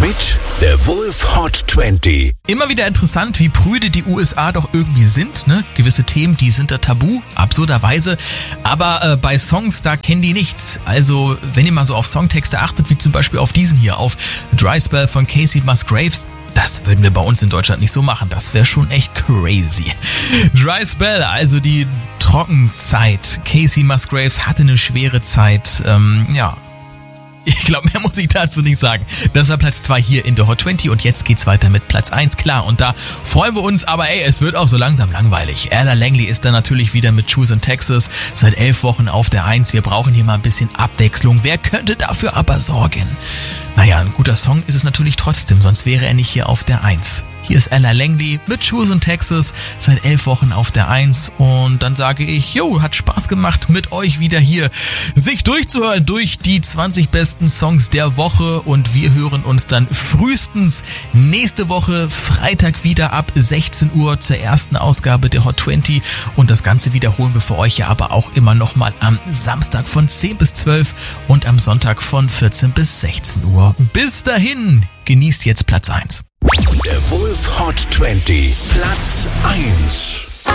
mit der Wolf Hot 20. Immer wieder interessant, wie prüde die USA doch irgendwie sind, ne? Gewisse Themen, die sind da tabu, absurderweise. Aber bei Songs, da kennen die nichts. Also, wenn ihr mal so auf Songtexte achtet, wie zum Beispiel auf diesen hier, auf Dry Spell von Kacey Musgraves, das würden wir bei uns in Deutschland nicht so machen. Das wäre schon echt crazy. Dry Spell, also die Trockenzeit. Kacey Musgraves hatte eine schwere Zeit. Ich glaube, mehr muss ich dazu nicht sagen. Das war Platz 2 hier in der Hot 20 und jetzt geht's weiter mit Platz 1, klar. Und da freuen wir uns, aber es wird auch so langsam langweilig. Ella Langley ist da natürlich wieder mit Choose in Texas seit 11 Wochen auf der 1. Wir brauchen hier mal ein bisschen Abwechslung. Wer könnte dafür aber sorgen? Naja, ein guter Song ist es natürlich trotzdem, sonst wäre er nicht hier auf der 1. Hier ist Ella Langley mit Choose in Texas seit 11 Wochen auf der 1 und dann sage ich, hat Spaß gemacht mit euch wieder hier, sich durchzuhören durch die 20 besten Songs der Woche und wir hören uns dann frühestens nächste Woche Freitag wieder ab 16 Uhr zur ersten Ausgabe der Hot 20 und das Ganze wiederholen wir für euch ja aber auch immer nochmal am Samstag von 10 bis 12 und am Sonntag von 14 bis 16 Uhr. Bis dahin, genießt jetzt Platz 1. Der Wolf Hot 20, Platz 1.